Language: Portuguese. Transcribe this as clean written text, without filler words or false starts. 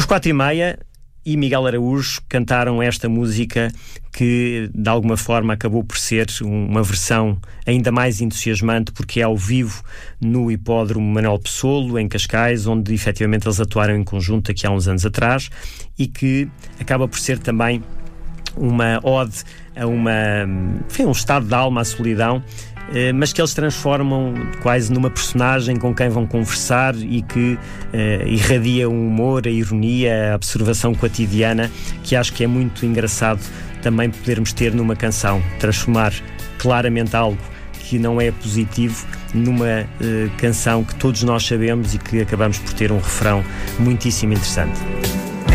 4:30 e Miguel Araújo cantaram esta música que, de alguma forma, acabou por ser uma versão ainda mais entusiasmante, porque é ao vivo no Hipódromo Manuel Pessolo, em Cascais, onde efetivamente eles atuaram em conjunto aqui há uns anos atrás, e que acaba por ser também uma ode a um estado de alma, à solidão, mas que eles transformam quase numa personagem com quem vão conversar e que irradia o humor, a ironia, a observação cotidiana, que acho que é muito engraçado também podermos ter numa canção, transformar claramente algo que não é positivo numa canção que todos nós sabemos e que acabamos por ter um refrão muitíssimo interessante.